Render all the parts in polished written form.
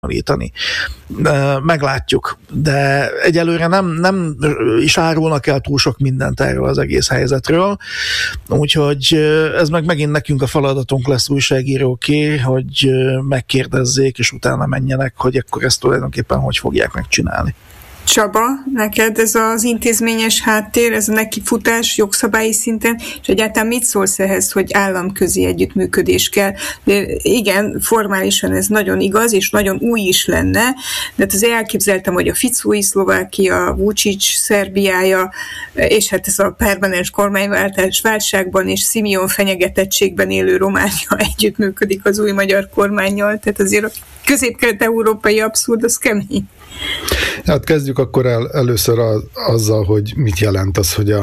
állítani. Meglátjuk, de egyelőre nem is árulnak el túl sok mindent erről az egész helyzetről, úgyhogy ez megint nekünk a feladatunk lesz újságíróké, hogy megkérdezzék, és utána menjenek, hogy akkor ezt tulajdonképpen hogy fogják megcsinálni. Csaba, neked ez az intézményes háttér, ez a nekifutás jogszabályi szinten, és egyáltalán mit szólsz ehhez, hogy államközi együttműködés kell? De igen, formálisan ez nagyon igaz, és nagyon új is lenne, de hát azért elképzeltem, hogy a Ficói Szlovákia, Vučić Szerbiája, és hát ez a permanens kormányváltás válságban és Simeon fenyegetettségben élő Románia együttműködik az új magyar kormánnyal, tehát azért a közép-kelet-európai abszurd, az kemény. Hát kezdjük akkor először azzal, hogy mit jelent az, hogy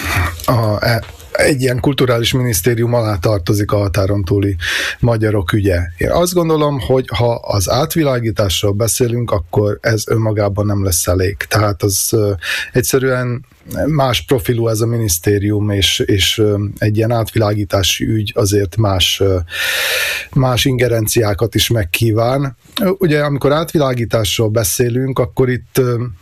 egy ilyen kulturális minisztérium alá tartozik a határon túli magyarok ügye. Én azt gondolom, hogy ha az átvilágításról beszélünk, akkor ez önmagában nem lesz elég. Tehát az egyszerűen más profilú ez a minisztérium, és egy ilyen átvilágítási ügy azért más ingerenciákat is megkíván. Ugye, amikor átvilágításról beszélünk, akkor itt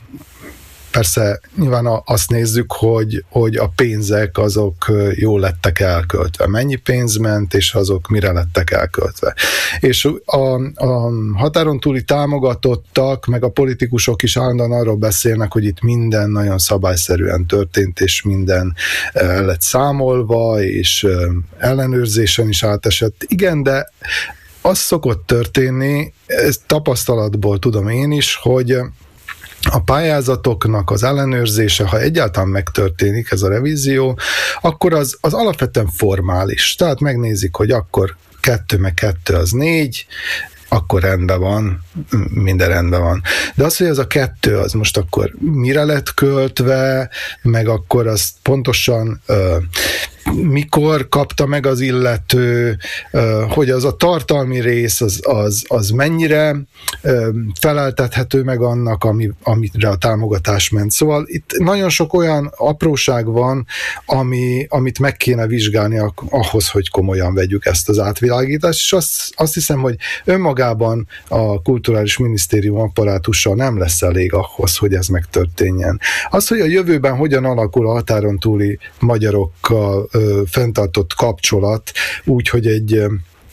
persze nyilván azt nézzük, hogy a pénzek azok jól lettek elköltve. Mennyi pénz ment, és azok mire lettek elköltve. És a határon túli támogatottak, meg a politikusok is állandóan arról beszélnek, hogy itt minden nagyon szabályszerűen történt, és minden el lett számolva, és ellenőrzésen is átesett. Igen, de az szokott történni, ezt tapasztalatból tudom én is, hogy a pályázatoknak az ellenőrzése, ha egyáltalán megtörténik ez a revízió, akkor az alapvetően formális. Tehát megnézik, hogy akkor 2 meg 2 az 4, akkor rendben van, minden rendben van. De az, hogy ez a 2, az most akkor mire lett költve, meg akkor azt pontosan mikor kapta meg az illető, hogy az a tartalmi rész az mennyire feleltethető meg annak, amire a támogatás ment. Szóval itt nagyon sok olyan apróság van, amit meg kéne vizsgálni ahhoz, hogy komolyan vegyük ezt az átvilágítást, és azt hiszem, hogy önmagában a kulturális minisztérium apparátusa nem lesz elég ahhoz, hogy ez megtörténjen. Az, hogy a jövőben hogyan alakul a határon túli magyarokkal fenntartott kapcsolat, úgy, hogy egy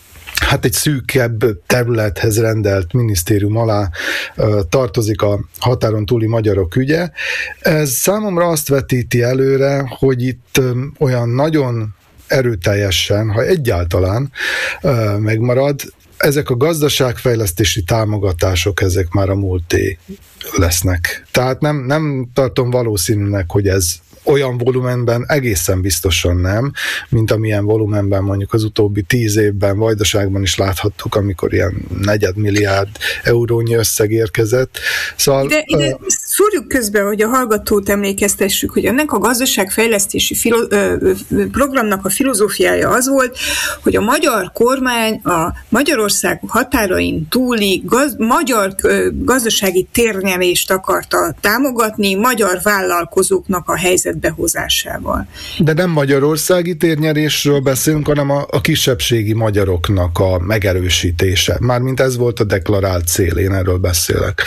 szűkebb területhez rendelt minisztérium alá tartozik a határon túli magyarok ügye. Ez számomra azt vetíti előre, hogy itt olyan nagyon erőteljesen, ha egyáltalán megmarad, ezek a gazdaságfejlesztési támogatások, ezek már a múlté lesznek. Tehát nem tartom valószínűnek, hogy ez olyan volumenben egészen biztosan nem, mint amilyen volumenben mondjuk az utóbbi 10 évben Vajdaságban is láthattuk, amikor ilyen 4 milliárd eurónyi összeg érkezett. Szóval, ide szúrjuk közben, hogy a hallgatót emlékeztessük, hogy ennek a gazdaságfejlesztési programnak a filozófiája az volt, hogy a magyar kormány a Magyarország határain túli magyar gazdasági térnyerést akarta támogatni magyar vállalkozóknak a helyzetbehozásával. De nem magyarországi térnyerésről beszélünk, hanem a kisebbségi magyaroknak a megerősítése. Mármint ez volt a deklarált cél, én erről beszélek.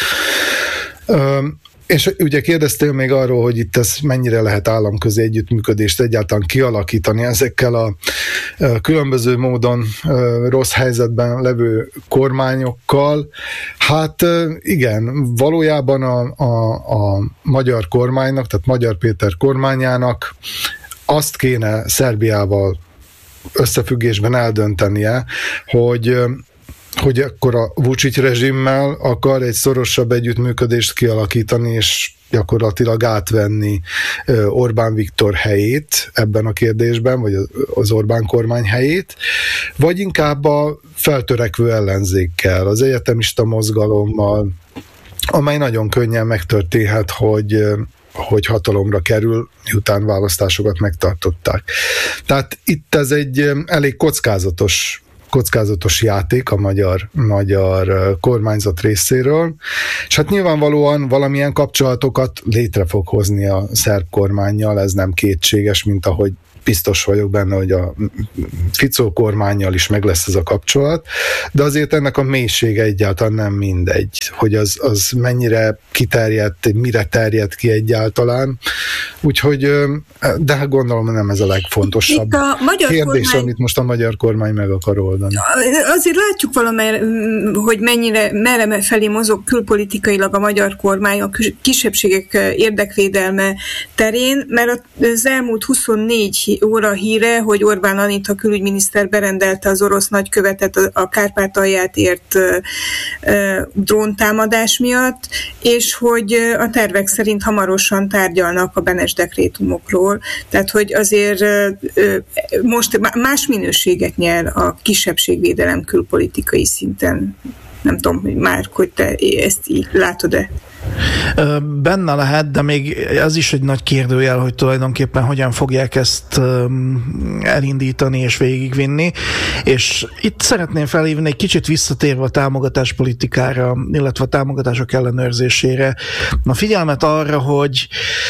És ugye kérdeztél még arról, hogy itt ez mennyire lehet államközi együttműködést egyáltalán kialakítani ezekkel a különböző módon rossz helyzetben levő kormányokkal. Hát igen, valójában a magyar kormánynak, tehát Magyar Péter kormányának azt kéne Szerbiával összefüggésben eldöntenie, hogy akkor a Vučić rezsimmel akar egy szorosabb együttműködést kialakítani, és gyakorlatilag átvenni Orbán Viktor helyét ebben a kérdésben, vagy az Orbán kormány helyét, vagy inkább a feltörekvő ellenzékkel, az egyetemista mozgalommal, amely nagyon könnyen megtörténhet, hogy hatalomra kerül, miután választásokat megtartották. Tehát itt ez egy elég kockázatos játék a magyar kormányzat részéről, és hát nyilvánvalóan valamilyen kapcsolatokat létre fog hozni a szerb kormánnyal, ez nem kétséges, mint ahogy biztos vagyok benne, hogy a Fico kormánnyal is meg lesz ez a kapcsolat, de azért ennek a mélysége egyáltalán nem mindegy, hogy az mennyire kiterjedt, mire terjed ki egyáltalán. Úgyhogy, de hát gondolom, nem ez a legfontosabb kérdés, amit most a magyar kormány meg akar oldani. Azért látjuk valamelyre, hogy merre felé mozog külpolitikailag a magyar kormány a kisebbségek érdekvédelme terén, mert az elmúlt 24 óra híre, hogy Orbán Anita külügyminiszter berendelte az orosz nagykövetet a Kárpátalját ért dróntámadás miatt, és hogy a tervek szerint hamarosan tárgyalnak a Benes dekrétumokról. Tehát, hogy azért most más minőséget nyer a kisebbségvédelem külpolitikai szinten. Nem tudom, hogy már, hogy te ezt így látod-e? Benne lehet, de még ez is egy nagy kérdőjel, hogy tulajdonképpen hogyan fogják ezt elindítani és végigvinni. És itt szeretném felhívni egy kicsit visszatérve a támogatáspolitikára, illetve a támogatások ellenőrzésére. A figyelmet arra, hogy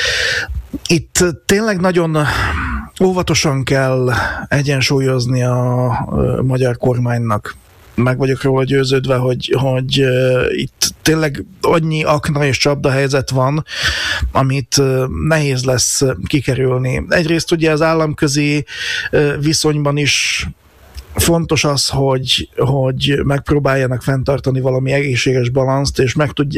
itt tényleg nagyon óvatosan kell egyensúlyozni a magyar kormánynak. Meg vagyok róla győződve, hogy itt tényleg annyi akna és csapda helyzet van, amit nehéz lesz kikerülni. Egyrészt ugye az államközi viszonyban is fontos az, hogy megpróbáljanak fenntartani valami egészséges balanszt, és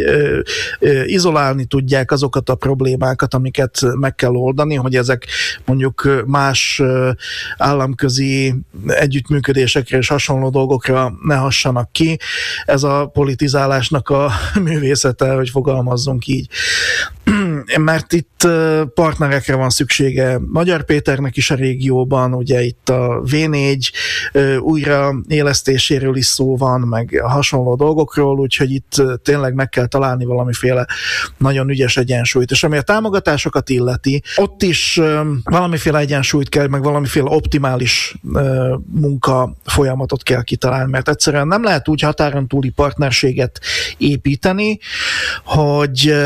izolálni tudják azokat a problémákat, amiket meg kell oldani, hogy ezek mondjuk más államközi együttműködésekre és hasonló dolgokra ne hassanak ki. Ez a politizálásnak a művészete, hogy fogalmazzunk így. Mert itt partnerekre van szüksége. Magyar Péternek is a régióban, ugye itt a V4 újraélesztéséről is szó van, meg hasonló dolgokról, úgyhogy itt tényleg meg kell találni valamiféle nagyon ügyes egyensúlyt. És ami a támogatásokat illeti, ott is valamiféle egyensúlyt kell, meg valamiféle optimális munka folyamatot kell kitalálni, mert egyszerűen nem lehet úgy határon túli partnerséget építeni, hogy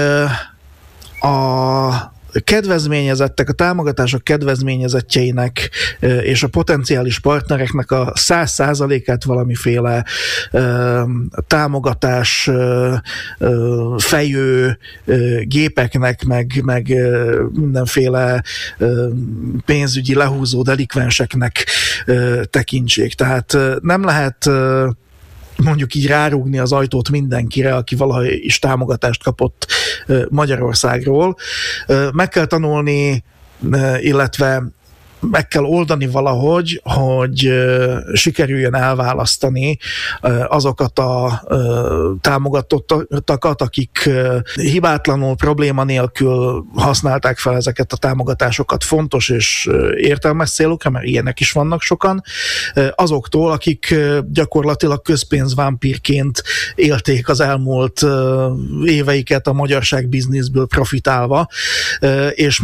a kedvezményezettek, a támogatások kedvezményezettjeinek és a potenciális partnereknek a 100%-át valamiféle támogatás fejő gépeknek, meg mindenféle pénzügyi lehúzó delikvenseknek tekintsék. Tehát nem lehet mondjuk így rárúgni az ajtót mindenkire, aki valaha is támogatást kapott Magyarországról. Meg kell tanulni, illetve meg kell oldani valahogy, hogy sikerüljön elválasztani azokat a támogatottakat, akik hibátlanul, probléma nélkül használták fel ezeket a támogatásokat fontos és értelmes célokra, mert ilyenek is vannak sokan, azoktól, akik gyakorlatilag közpénzvámpírként élték az elmúlt éveiket a magyarság bizniszből profitálva, és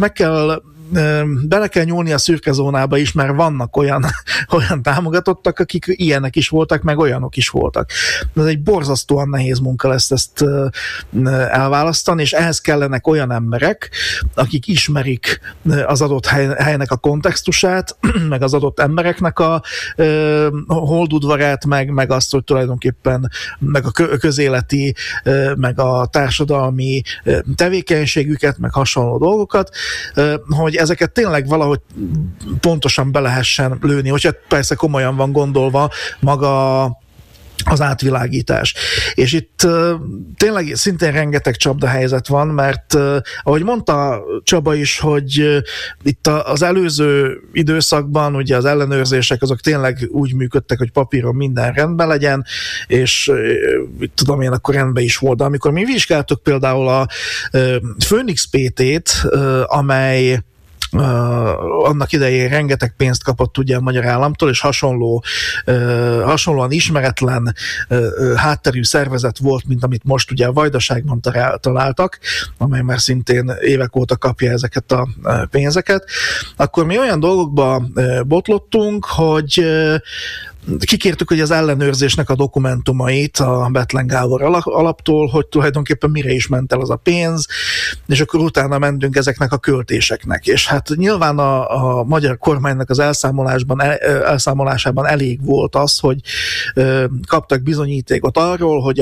bele kell nyúlni a szürke zónába is, mert vannak olyan támogatottak, akik ilyenek is voltak, meg olyanok is voltak. Ez egy borzasztóan nehéz munka lesz ezt elválasztani, és ehhez kellenek olyan emberek, akik ismerik az adott helynek a kontextusát, meg az adott embereknek a holdudvarát, meg azt, hogy tulajdonképpen meg a közéleti, meg a társadalmi tevékenységüket, meg hasonló dolgokat, hogy ezeket tényleg valahogy pontosan be lehessen lőni, hogyha persze komolyan van gondolva maga az átvilágítás. És itt tényleg szintén rengeteg csapdahelyzet van, mert ahogy mondta Csaba is, hogy itt az előző időszakban ugye az ellenőrzések azok tényleg úgy működtek, hogy papíron minden rendben legyen, és tudom én, akkor rendben is volt. De amikor mi vizsgáltuk például a Phoenix PT-t, amely annak idején rengeteg pénzt kapott ugye a magyar államtól, és hasonlóan ismeretlen hátterű szervezet volt, mint amit most ugye a Vajdaságban találtak, amely már szintén évek óta kapja ezeket a pénzeket, akkor mi olyan dolgokba botlottunk, hogy kikértük, hogy az ellenőrzésnek a dokumentumait a Bethlen Gábor alaptól, hogy tulajdonképpen mire is ment el az a pénz, és akkor utána mentünk ezeknek a költéseknek. És hát nyilván a magyar kormánynak az elszámolásában elég volt az, hogy kaptak bizonyítékot arról, hogy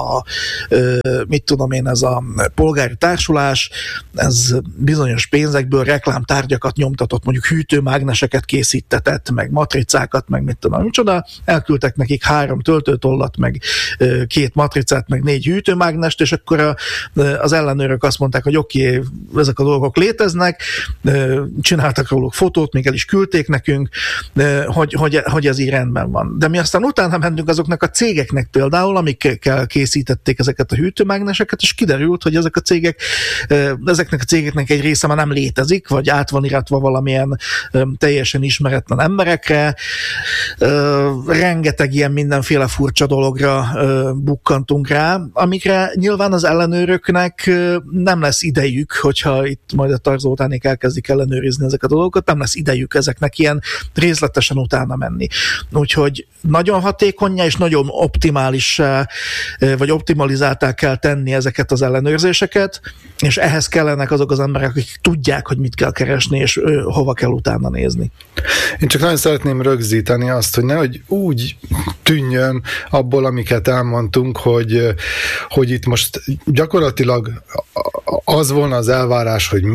mit tudom én, ez a polgári társulás, ez bizonyos pénzekből reklámtárgyakat nyomtatott, mondjuk hűtőmágneseket készítetett, meg matricákat, meg mit tudom, micsoda, elküldtek nekik 3 töltőtollat, meg 2 matricát, meg 4 hűtőmágnest, és akkor az ellenőrök azt mondták, hogy oké, ezek a dolgok léteznek, csináltak róluk fotót, még el is küldték nekünk, hogy ez így rendben van. De mi aztán utána mentünk azoknak a cégeknek például, amikkel készítették ezeket a hűtőmágneseket, és kiderült, hogy ezeknek a cégeknek egy része már nem létezik, vagy át van iratva valamilyen teljesen ismeretlen emberekre. Rengeteg ilyen mindenféle furcsa dologra bukkantunk rá, amikre nyilván az ellenőröknek nem lesz idejük, hogyha itt majd a Tarzótánék elkezdik ellenőrizni ezeket a dolgokat, nem lesz idejük ezeknek ilyen részletesen utána menni. Úgyhogy nagyon hatékonnyá és nagyon optimálissá, vagy optimalizáltá kell tenni ezeket az ellenőrzéseket, és ehhez kellenek azok az emberek, akik tudják, hogy mit kell keresni, és hova kell utána nézni. Én csak nagyon szeretném rögzíteni azt, hogy nehogy úgy tűnjön abból, amiket elmondtunk, hogy itt most gyakorlatilag az volna az elvárás, hogy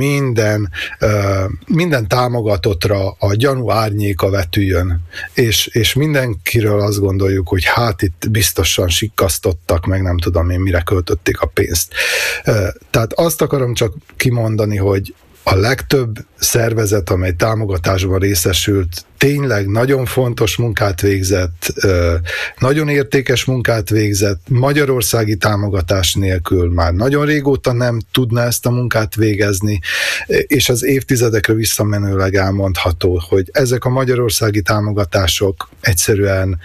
minden támogatottra a gyanú árnyéka vetüljön, és mindenkiről azt gondoljuk, hogy hát itt biztosan sikkasztottak, meg nem tudom én mire költötték a pénzt. Tehát azt akarom csak kimondani, hogy a legtöbb szervezet, amely támogatásban részesült, tényleg nagyon fontos munkát végzett, nagyon értékes munkát végzett, magyarországi támogatás nélkül már nagyon régóta nem tudna ezt a munkát végezni, és az évtizedekre visszamenőleg elmondható, hogy ezek a magyarországi támogatások egyszerűen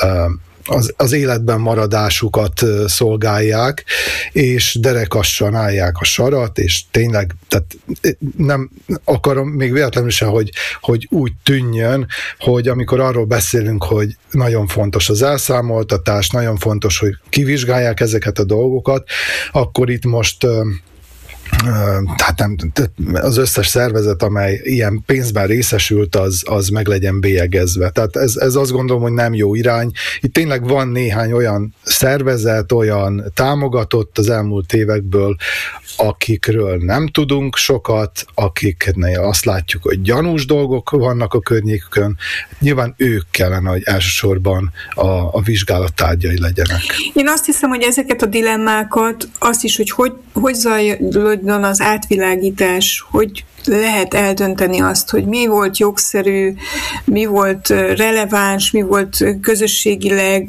az életben maradásukat szolgálják, és derekassan állják a sarat, és tényleg, tehát nem akarom még véletlenül se, hogy úgy tűnjön, hogy amikor arról beszélünk, hogy nagyon fontos az elszámoltatás, nagyon fontos, hogy kivizsgálják ezeket a dolgokat, akkor itt most tehát nem, az összes szervezet, amely ilyen pénzben részesült, az meg legyen bélyegezve. Tehát ez azt gondolom, hogy nem jó irány. Itt tényleg van néhány olyan szervezet, olyan támogatott az elmúlt évekből, akikről nem tudunk sokat, akiknél azt látjuk, hogy gyanús dolgok vannak a környékükön. Nyilván ők kellene, hogy elsősorban a vizsgálat tárgyai legyenek. Én azt hiszem, hogy ezeket a dilemmákat, azt is, hogy zajlódjon az átvilágítás, hogy lehet eldönteni azt, hogy mi volt jogszerű, mi volt releváns, mi volt közösségileg,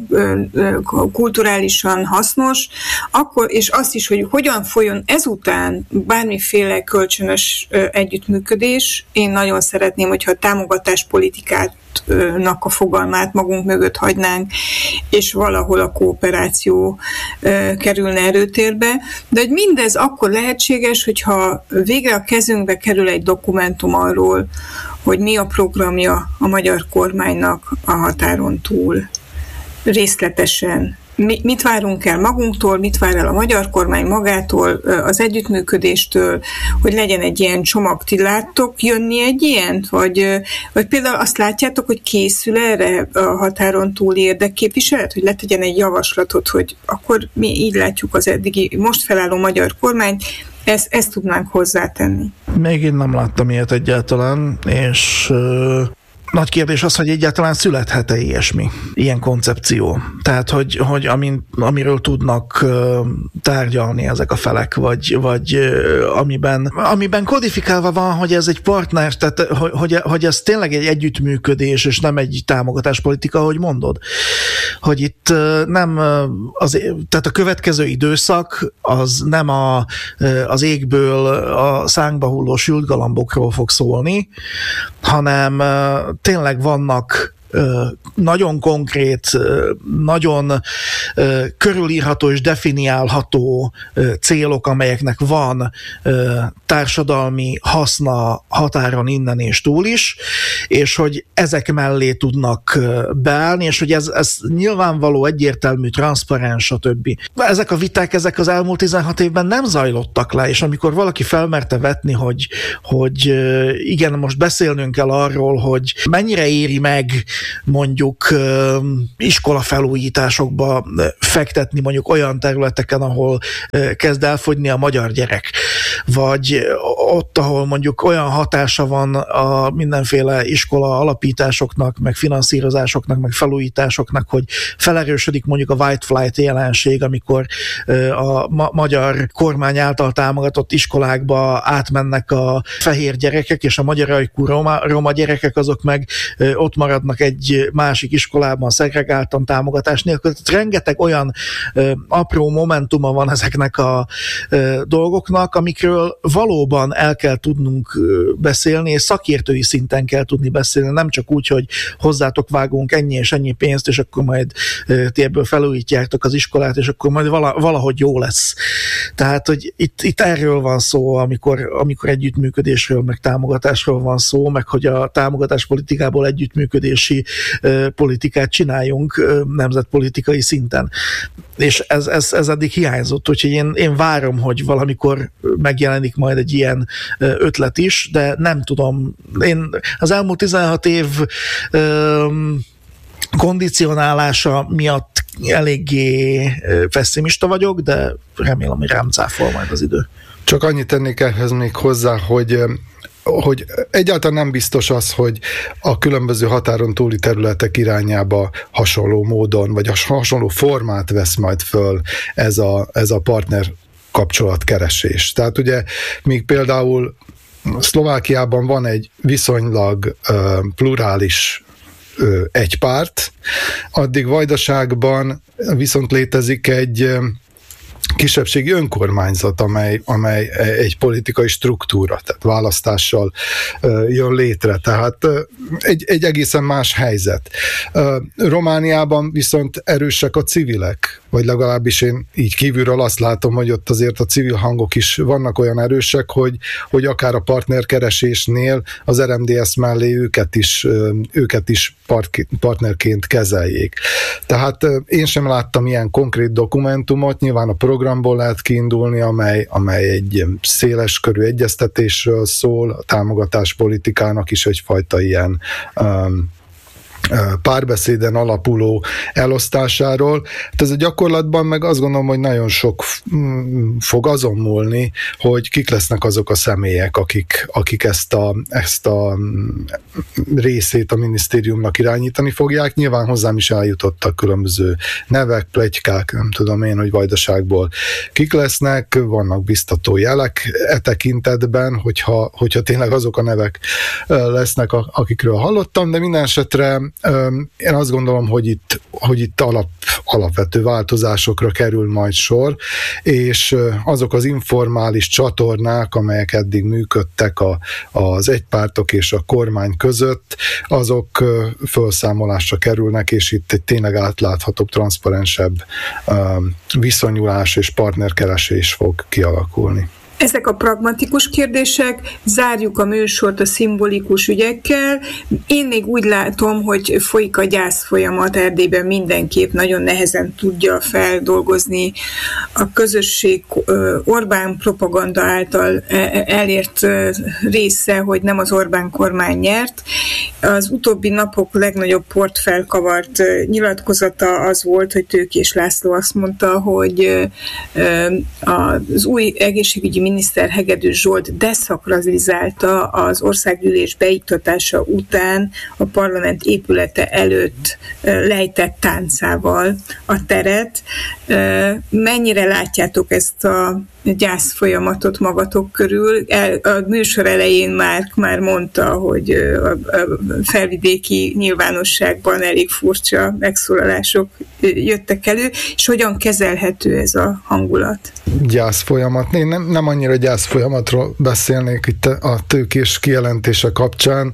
kulturálisan hasznos, akkor, és azt is, hogy hogyan folyjon ezután bármiféle kölcsönös együttműködés. Én nagyon szeretném, hogyha a támogatáspolitikát a fogalmát magunk mögött hagynánk, és valahol a kooperáció kerülne előtérbe. De hogy mindez akkor lehetséges, hogyha végre a kezünkbe kerül egy dokumentum arról, hogy mi a programja a magyar kormánynak a határon túl. Részletesen. Mit várunk el magunktól, mit vár el a magyar kormány magától, az együttműködéstől, hogy legyen egy ilyen csomag. Ti láttok jönni egy ilyent? Vagy például azt látjátok, hogy készül erre a határon túli érdekképviselet, hogy letegyen egy javaslatot, hogy akkor mi így látjuk az eddigi most felálló magyar kormányt, ezt tudnánk hozzátenni. Még én nem láttam ilyet egyáltalán, és nagy kérdés az, hogy egyáltalán születhet-e ilyesmi, ilyen koncepció. Tehát, hogy amiről tudnak tárgyalni ezek a felek, vagy amiben kodifikálva van, hogy ez egy partner, tehát hogy ez tényleg egy együttműködés, és nem egy támogatáspolitika, ahogy mondod. Hogy itt nem tehát a következő időszak az nem az égből a szánkba hulló sült galambokról fog szólni, hanem tényleg vannak nagyon konkrét, nagyon körülírható és definiálható célok, amelyeknek van társadalmi haszna határon innen és túl is, és hogy ezek mellé tudnak beállni, és hogy ez nyilvánvaló, egyértelmű, transzparens, stb. Ezek a viták, ezek az elmúlt 16 évben nem zajlottak le, és amikor valaki felmerte vetni, hogy igen, most beszélnünk kell arról, hogy mennyire éri meg mondjuk iskolafelújításokba fektetni mondjuk olyan területeken, ahol kezd elfogyni a magyar gyerek, vagy ott, ahol mondjuk olyan hatása van a mindenféle iskola alapításoknak, meg finanszírozásoknak, meg felújításoknak, hogy felerősödik mondjuk a white flight jelenség, amikor a magyar kormány által támogatott iskolákba átmennek a fehér gyerekek, és a magyar ajkú roma gyerekek azok meg ott maradnak egy másik iskolában szegregáltan támogatás nélkül. Tehát rengeteg olyan apró momentuma van ezeknek a dolgoknak, amikről valóban el kell tudnunk beszélni, és szakértői szinten kell tudni beszélni, nem csak úgy, hogy hozzátok vágunk ennyi és ennyi pénzt, és akkor majd ti ebből felújítjátok az iskolát, és akkor majd valahogy jó lesz. Tehát, hogy itt erről van szó, amikor együttműködésről, meg támogatásról van szó, meg hogy a támogatás politikából együttműködési politikát csináljunk nemzetpolitikai szinten. És ez eddig hiányzott, úgyhogy én várom, hogy valamikor megjelenik majd egy ilyen ötlet is, de nem tudom. Én az elmúlt 16 év kondicionálása miatt eléggé pessimista vagyok, de remélem, hogy rám cáfol majd az idő. Csak annyit tennék ehhez még hozzá, hogy egyáltalán nem biztos az, hogy a különböző határon túli területek irányába hasonló módon, vagy hasonló formát vesz majd föl ez a partner kapcsolatkeresés. Tehát ugye még például Szlovákiában van egy viszonylag plurális egy párt, addig Vajdaságban viszont létezik egy kisebbségi önkormányzat, amely egy politikai struktúra, tehát választással jön létre. Tehát egy egészen más helyzet. Romániában viszont erősek a civilek, vagy legalábbis én így kívülről azt látom, hogy ott azért a civil hangok is vannak olyan erősek, hogy akár a partnerkeresésnél az RMDSZ mellé őket is partnerként kezeljék. Tehát én sem láttam ilyen konkrét dokumentumot, nyilván a programból lehet kiindulni, amely egy széles körű egyeztetésről szól, a támogatáspolitikának is egyfajta ilyen párbeszéden alapuló elosztásáról. Hát ez a gyakorlatban meg azt gondolom, hogy nagyon sok fog azon múlni, hogy kik lesznek azok a személyek, akik ezt a részét a minisztériumnak irányítani fogják. Nyilván hozzám is eljutottak különböző nevek, pletykák, nem tudom én, hogy Vajdaságból kik lesznek, vannak biztató jelek e tekintetben, hogyha tényleg azok a nevek lesznek, akikről hallottam, de minden esetre én azt gondolom, hogy itt alapvető változásokra kerül majd sor, és azok az informális csatornák, amelyek eddig működtek az egypártok és a kormány között, azok felszámolásra kerülnek, és itt egy tényleg átláthatóbb, transzparensebb viszonyulás és partnerkeresés fog kialakulni. Ezek a pragmatikus kérdések, zárjuk a műsort a szimbolikus ügyekkel. Én még úgy látom, hogy folyik a gyász folyamat Erdélyben, mindenképp nagyon nehezen tudja feldolgozni a közösség Orbán propaganda által elért része, hogy nem az Orbán kormány nyert. Az utóbbi napok legnagyobb port felkavart nyilatkozata az volt, hogy Tőkés László azt mondta, hogy az új egészségügyi miniszter Hegedűs Zsolt deszakralizálta az országgyűlés beiktatása után a parlament épülete előtt lejtett táncával a teret. Mennyire látjátok ezt a gyász folyamatot magatok körül? A műsor elején már mondta, hogy felvidéki nyilvánosságban elég furcsa megszólalások jöttek elő, és hogyan kezelhető ez a hangulat? Gyászfolyamat. Én nem annyira gyászfolyamatról beszélnék itt a tőkés kijelentése kapcsán,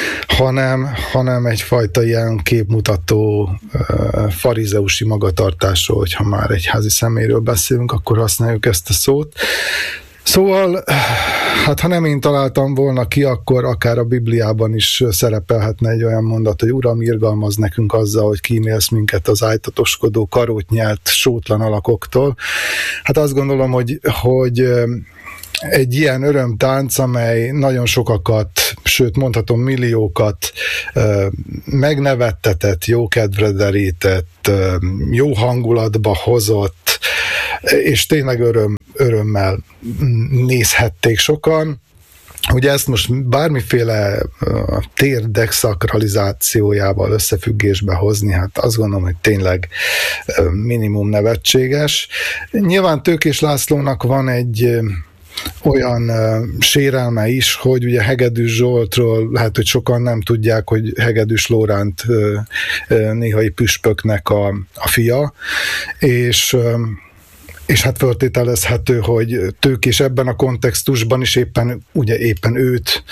hanem egyfajta ilyen képmutató farizeusi magatartásról, hogyha már egyházi személyről beszélünk, akkor használjuk ezt a szót. Szóval, hát ha nem én találtam volna ki, akkor akár a Bibliában is szerepelhetne egy olyan mondat, hogy Uram, irgalmaz nekünk azzal, hogy kímélsz minket az ájtatoskodó, karót nyelt, sótlan alakoktól. Hát azt gondolom, hogy egy ilyen örömtánc, amely nagyon sokakat, sőt mondhatom milliókat megnevettetett, jó kedvre derített, jó hangulatba hozott, és tényleg örömmel nézhették sokan. Ugye ezt most bármiféle tér deszakralizációjával összefüggésbe hozni, hát azt gondolom, hogy tényleg minimum nevetséges. Nyilván Tőkés Lászlónak van egy olyan sérelme is, hogy ugye Hegedűs Zsoltról lehet, hogy sokan nem tudják, hogy Hegedűs Lóránt néhai püspöknek a fia, és hát feltételezhető, hogy Tőkés ebben a kontextusban is éppen őt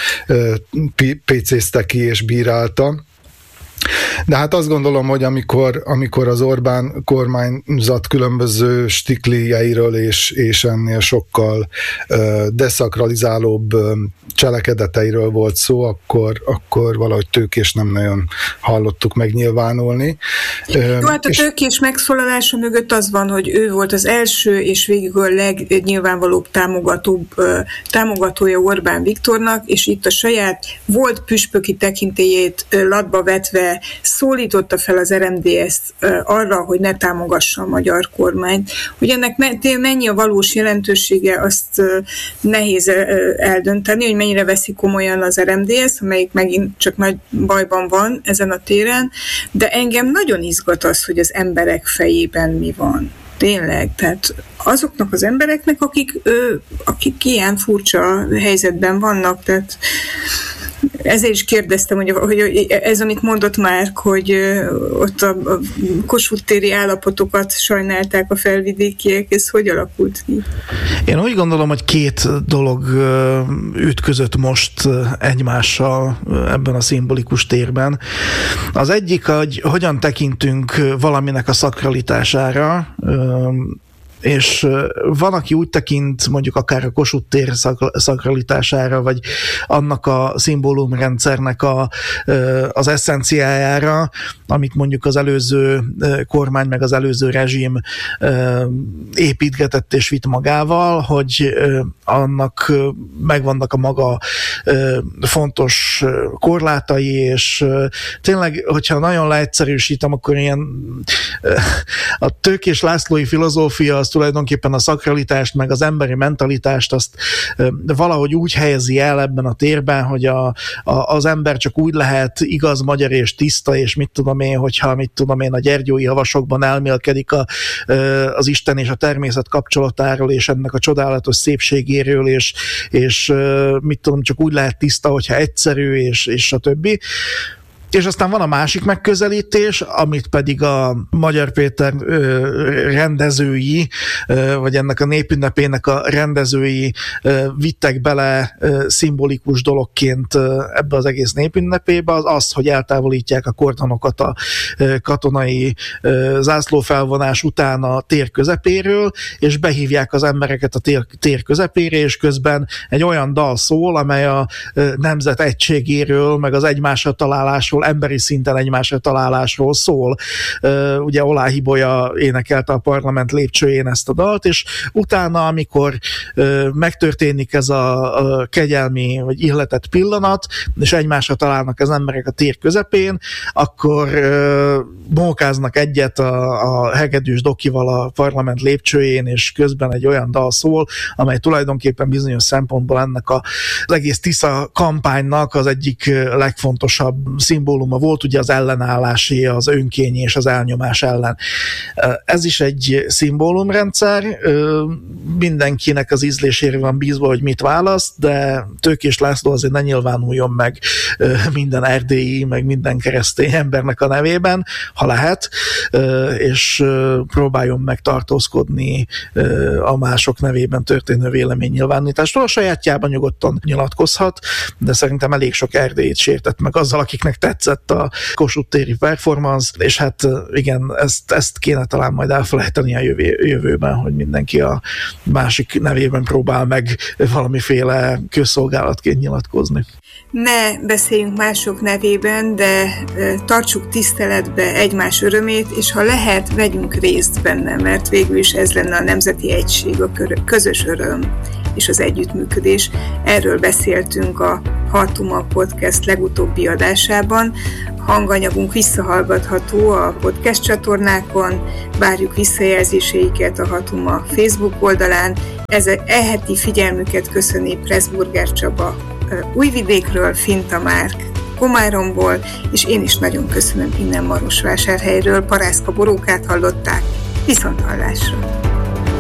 pécézte ki és bírálta. De hát azt gondolom, hogy amikor az Orbán kormányzat különböző stiklijeiről és ennél sokkal deszakralizálóbb cselekedeteiről volt szó, akkor valahogy Tőkés nem nagyon hallottuk megnyilvánulni. Jó, hát a Tőkés megszólalása mögött az van, hogy ő volt az első és végig a legnyilvánvalóbb támogatója Orbán Viktornak, és itt a saját volt püspöki tekintélyét latba vetve szólította fel az RMDS-t arra, hogy ne támogassa a magyar kormányt. Hogy ennek mennyi a valós jelentősége, azt nehéz eldönteni, hogy mennyire veszi komolyan az RMDS, amelyik megint csak nagy bajban van ezen a téren, de engem nagyon izgat az, hogy az emberek fejében mi van. Tényleg, tehát azoknak az embereknek, akik ilyen furcsa helyzetben vannak, tehát ezért is kérdeztem, hogy ez, amit mondott Márk, hogy ott a Kossuth téri állapotokat sajnálták a felvidékiek, ez hogy alakult ki? Én úgy gondolom, hogy két dolog ütközött most egymással ebben a szimbolikus térben. Az egyik, hogy hogyan tekintünk valaminek a szakralitására, és van, aki úgy tekint mondjuk akár a Kossuth tér szakralitására, vagy annak a szimbólumrendszernek az eszenciájára, amit mondjuk az előző kormány, meg az előző rezsim építgetett és vitt magával, hogy annak megvannak a maga fontos korlátai, és tényleg, hogyha nagyon leegyszerűsítem, akkor ilyen a Tőkés Lászlói filozófia az tulajdonképpen a szakralitást, meg az emberi mentalitást azt valahogy úgy helyezi el ebben a térben, hogy az ember csak úgy lehet igaz, magyar és tiszta, és mit tudom én, hogyha a gyergyói havasokban elmélkedik az Isten és a természet kapcsolatáról, és ennek a csodálatos szépségéről, és mit tudom, csak úgy lehet tiszta, hogyha egyszerű, és a többi. És aztán van a másik megközelítés, amit pedig a Magyar Péter rendezői, vagy ennek a népünnepének a rendezői vittek bele szimbolikus dologként ebbe az egész népünnepébe, az, hogy eltávolítják a kordonokat a katonai zászlófelvonás után a tér közepéről, és behívják az embereket a tér közepére, és közben egy olyan dal szól, amely a nemzet egységéről, meg az egymásra találásról, emberi szinten egymásra találásról szól. Ugye Oláh Ibolya énekelte a parlament lépcsőjén ezt a dalt, és utána, amikor megtörténik ez a kegyelmi vagy ihletett pillanat, és egymásra találnak az emberek a tér közepén, akkor mókáznak egyet a Hegedűs Dokival a parlament lépcsőjén, és közben egy olyan dal szól, amely tulajdonképpen bizonyos szempontból ennek az egész Tisza kampánynak az egyik legfontosabb szimbóluma, szimbóluma volt, ugye az ellenállásé, az önkény és az elnyomás ellen. Ez is egy szimbólumrendszer, mindenkinek az ízlésére van bízva, hogy mit választ, de Tőkés László azért ne nyilvánuljon meg minden erdélyi, meg minden keresztény embernek a nevében, ha lehet, és próbáljon meg tartózkodni a mások nevében történő véleménynyilvánítástól. A sajátjában nyugodtan nyilatkozhat, de szerintem elég sok erdélyt sértett meg azzal, akiknek tetszett a Kossuth téri performance, és hát igen, ezt kéne talán majd elfelejteni a jövőben, hogy mindenki a másik nevében próbál meg valamiféle közszolgálatként nyilatkozni. Ne beszéljünk mások nevében, de tartsuk tiszteletbe egymás örömét, és ha lehet, vegyünk részt benne, mert végül is ez lenne a nemzeti egység, a közös öröm és az együttműködés. Erről beszéltünk a Hatuma Podcast legutóbbi adásában. Hanganyagunk visszahallgatható a podcast csatornákon, várjuk visszajelzéseiket a Hatuma Facebook oldalán. Heti figyelmüket köszöni Pressburger Csaba Újvidékről, Finta Márk Komáromból, és én is nagyon köszönöm innen Marosvásárhelyről, Parászka Borókát hallották. Viszonthallásra!